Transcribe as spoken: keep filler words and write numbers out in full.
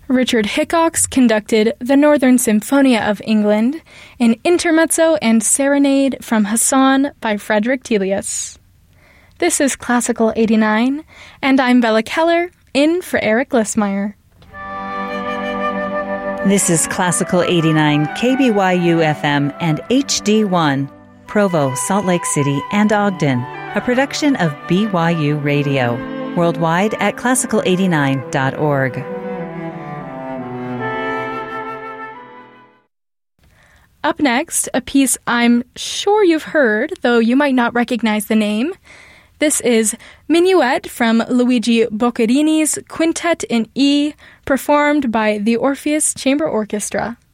Richard Hickox conducted the Northern Symphonia of England, an intermezzo and serenade from Hassan by Frederick Delius. This is Classical eighty-nine, and I'm Bella Keller, in for Eric Lissmeyer. This is Classical eighty-nine, K B Y U F M and H D one, Provo, Salt Lake City, and Ogden, a production of B Y U Radio, worldwide at classical eighty-nine dot org. Up next, a piece I'm sure you've heard, though you might not recognize the name. This is Minuet from Luigi Boccherini's Quintet in E, performed by the Orpheus Chamber Orchestra.